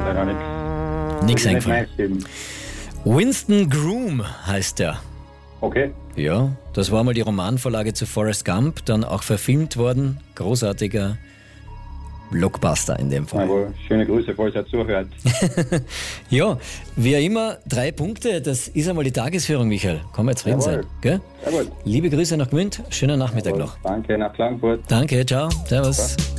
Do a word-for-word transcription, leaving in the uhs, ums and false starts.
leider nichts. Nix Würde ich nicht eingefallen. Mais geben. Winston Groom heißt er. Okay. Ja, das war mal die Romanvorlage zu Forrest Gump, dann auch verfilmt worden. Großartiger Blockbuster in dem Fall. Aber schöne Grüße, falls er zuhört. Ja, wie auch immer, drei Punkte, das ist einmal die Tagesführung, Michael. Kann man jetzt reden Jawohl. sein. Gell? Jawohl. Liebe Grüße nach Gmünd, schönen Nachmittag noch. Danke, nach Klagenfurt. Danke, ciao, servus.